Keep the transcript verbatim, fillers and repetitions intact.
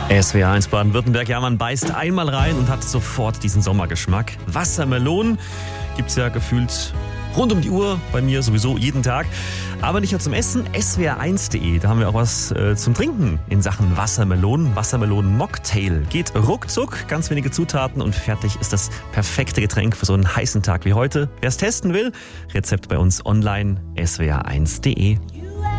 S W R eins Baden-Württemberg, ja, man beißt einmal rein und hat sofort diesen Sommergeschmack. Wassermelonen gibt's ja gefühlt rund um die Uhr, bei mir sowieso jeden Tag. Aber nicht nur zum Essen, S W R eins punkt de, da haben wir auch was äh, zum Trinken in Sachen Wassermelonen. Wassermelonen-Mocktail geht ruckzuck, ganz wenige Zutaten und fertig ist das perfekte Getränk für so einen heißen Tag wie heute. Wer es testen will, Rezept bei uns online, S W R eins punkt de.